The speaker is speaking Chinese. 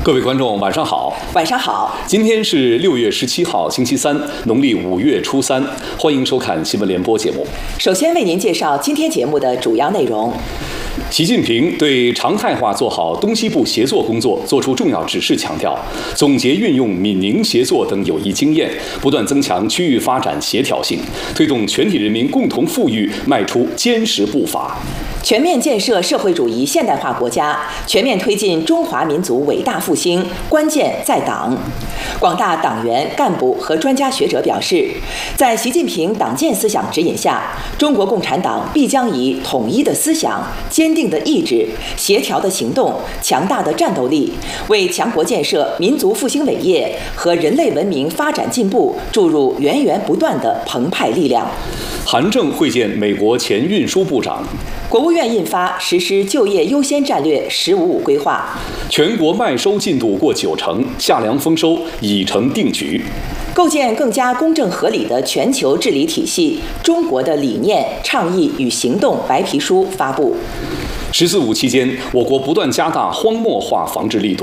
各位观众，晚上好。 晚上好。 今天是6月17号，星期三，农历5月初3，欢迎收看新闻联播节目。 首先为您介绍今天节目的主要内容。 习近平对常态化做好东西部协作工作作出重要指示，强调总结运用闽宁协作等有益经验，不断增强区域发展协调性，推动全体人民共同富裕迈出坚实步伐。 全面建设社会主义现代化国家，全面推进中华民族伟大复兴，关键在党。广大党员干部和专家学者表示，在习近平党建思想指引下，中国共产党必将以统一的思想、坚定的意志、协调的行动、强大的战斗力，为强国建设、民族复兴伟业和人类文明发展进步注入源源不断的澎湃力量。 韩正会见美国前运输部长。 国务院印发实施就业优先战略“15+5”规划。 全国麦收进度过90%，夏粮丰收已成定局。 构建更加公正合理的全球治理体系，中国的理念、倡议与行动白皮书发布。 “14+5”期间，我国不断加大荒漠化防治力度。